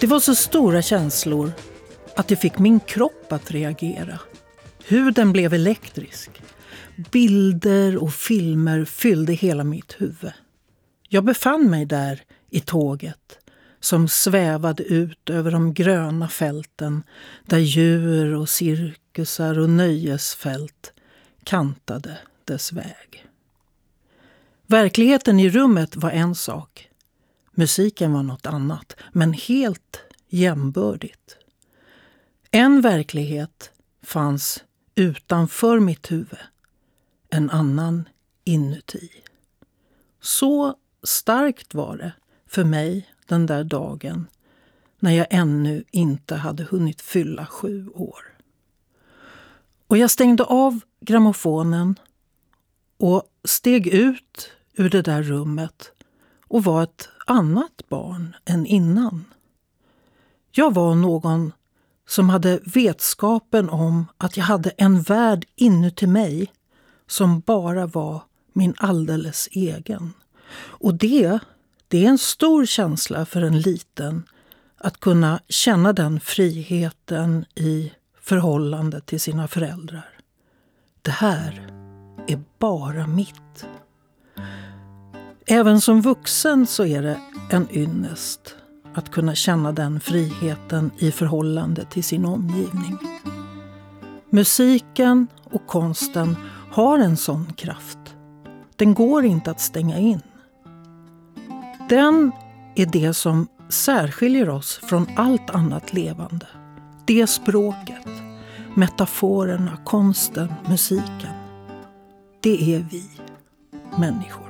Det var så stora känslor att det fick min kropp att reagera. Huden blev elektrisk. Bilder och filmer fyllde hela mitt huvud. Jag befann mig där i tåget som svävade ut över de gröna fälten där djur och cirkusar och nöjesfält kantade dess väg. Verkligheten i rummet var en sak. Musiken var något annat, men helt jämbördigt. En verklighet fanns utanför mitt huvud, en annan inuti. Så starkt var det för mig den där dagen när jag ännu inte hade hunnit fylla 7 år. Och jag stängde av grammofonen och steg ut ur det där rummet och var ett annat barn än innan. Jag var någon som hade vetskapen om att jag hade en värld inuti mig som bara var min alldeles egen. Och det är en stor känsla för en liten att kunna känna den friheten i förhållande till sina föräldrar. Det här är bara mitt. Även som vuxen så är det en ynnest att kunna känna den friheten i förhållande till sin omgivning. Musiken och konsten har en sån kraft. Den går inte att stänga in. Den är det som särskiljer oss från allt annat levande. Det språket, metaforerna, konsten, musiken. Det är vi, människor.